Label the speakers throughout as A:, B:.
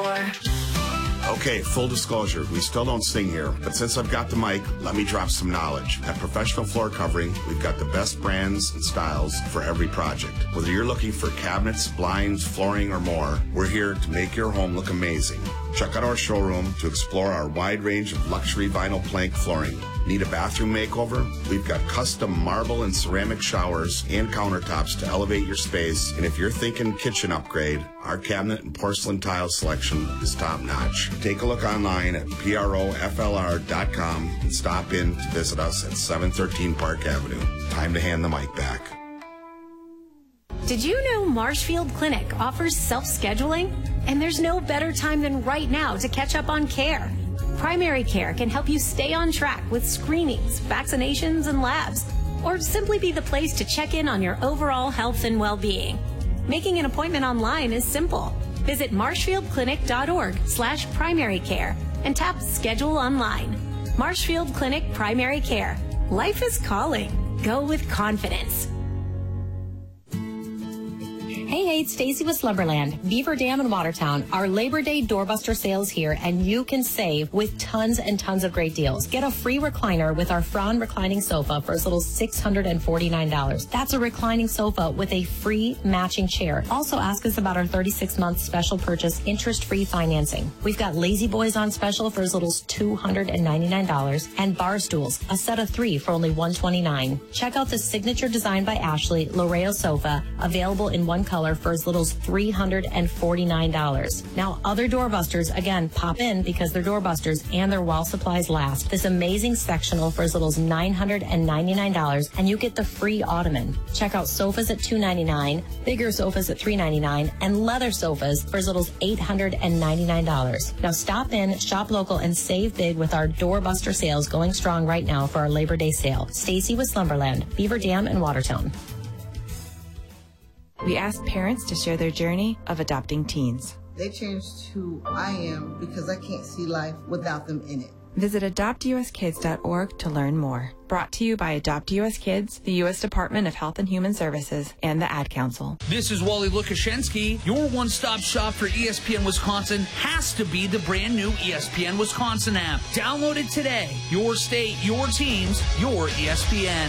A: more.
B: Okay, full disclosure, we still don't sing here, but since I've got the mic, let me drop some knowledge. At Professional Floor Covering, we've got the best brands and styles for every project. Whether you're looking for cabinets, blinds, flooring, or more, we're here to make your home look amazing. Check out our showroom to explore our wide range of luxury vinyl plank flooring. Need a bathroom makeover? We've got custom marble and ceramic showers and countertops to elevate your space. And if you're thinking kitchen upgrade, our cabinet and porcelain tile selection is top notch. Take a look online at proflr.com and stop in to visit us at 713 Park Avenue. Time to hand the mic back.
C: Did you know Marshfield Clinic offers self-scheduling? And there's no better time than right now to catch up on care. Primary care can help you stay on track with screenings, vaccinations, and labs, or simply be the place to check in on your overall health and well-being. Making an appointment online is simple. Visit marshfieldclinic.org/primary care and tap Schedule Online. Marshfield Clinic Primary Care. Life is calling. Go with confidence.
D: Hey, it's Stacy with Slumberland, Beaver Dam in Watertown. Our Labor Day doorbuster sales here, and you can save with tons and tons of great deals. Get a free recliner with our Fran reclining sofa for as little as $649. That's a reclining sofa with a free matching chair. Also ask us about our 36-month special purchase interest-free financing. We've got Lazy Boys on special for as little as $299 and bar stools, a set of 3 for only $129. Check out the signature design by Ashley Loreo sofa, available in one color for as little as $349. Now, other doorbusters, again, pop in because they're doorbusters and their while supplies last. This amazing sectional for as little as $999, and you get the free ottoman. Check out sofas at $299, bigger sofas at $399, and leather sofas for as little as $899. Now, stop in, shop local, and save big with our doorbuster sales going strong right now for our Labor Day sale. Stacy with Slumberland, Beaver Dam in Watertown.
E: We ask parents to share their journey of adopting teens.
F: They changed who I am because I can't see life without them in it.
E: Visit adoptuskids.org to learn more. Brought to you by Adopt US Kids, the U.S. Department of Health and Human Services, and the Ad Council.
G: This is Wally Lukashenski. Your one-stop shop for ESPN Wisconsin has to be the brand new ESPN Wisconsin app. Download it today. Your state, your teams, your ESPN.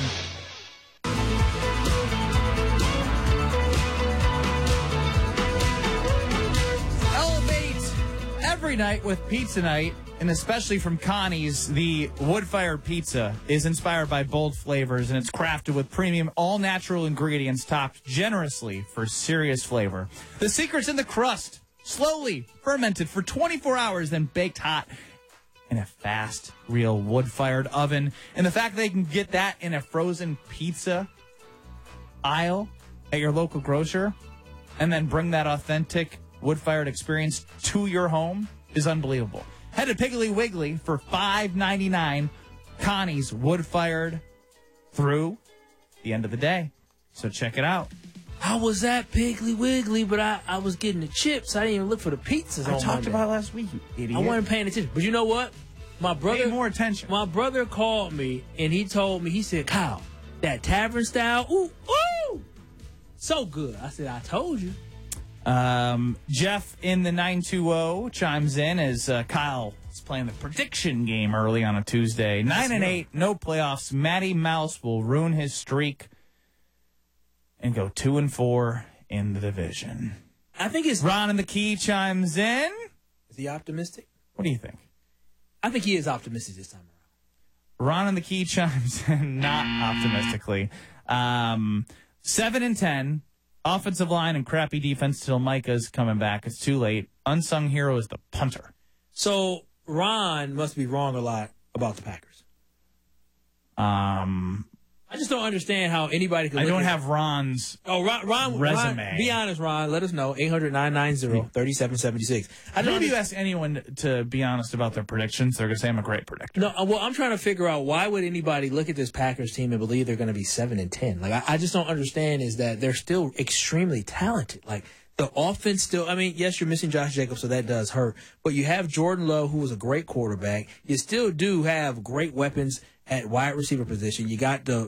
H: Every night with Pizza Night, and especially from Connie's, the wood-fired pizza is inspired by bold flavors, and it's crafted with premium all-natural ingredients topped generously for serious flavor. The secret's in the crust, slowly fermented for 24 hours, then baked hot in a fast, real wood-fired oven. And the fact they can get that in a frozen pizza aisle at your local grocer and then bring that authentic wood-fired experience to your home is unbelievable. Head to Piggly Wiggly for $5.99. Connie's wood-fired through the end of the day. So check it out.
I: I was at Piggly Wiggly, but I was getting the chips. I didn't even look for the pizzas.
H: I talked about it last week, you idiot.
I: I wasn't paying attention. But you know what? My brother,
H: pay more attention.
I: My brother called me, and he told me, he said, Kyle, that tavern style, ooh, so good. I said, I told you.
H: Jeff in the 920 chimes in as Kyle is playing the prediction game early on a Tuesday. 9-8, no playoffs. Matty Mouse will ruin his streak and go 2-4 in the division.
I: I think it's
H: Ron in the Key chimes in.
I: Is he optimistic?
H: What do you think?
I: I think he is optimistic this time around.
H: Ron in the Key chimes in, not optimistically. 7-10. Offensive line and crappy defense till Micah's coming back. It's too late. Unsung hero is the punter.
I: So Ron must be wrong a lot about the Packers. I just don't understand how anybody can.
H: I don't have Ron's
I: Ron
H: resume.
I: Ron, be honest, Ron. Let us know. 800-990-3776.
H: I don't know if you ask anyone to be honest about their predictions, they're going to say I'm a great predictor.
I: No, well, I'm trying to figure out why would anybody look at this Packers team and believe they're going to be 7-10. Like, I just don't understand is that they're still extremely talented. Like, the offense still, I mean, yes, you're missing Josh Jacobs, so that does hurt. But you have Jordan Love, who was a great quarterback. You still do have great weapons at wide receiver position. You got the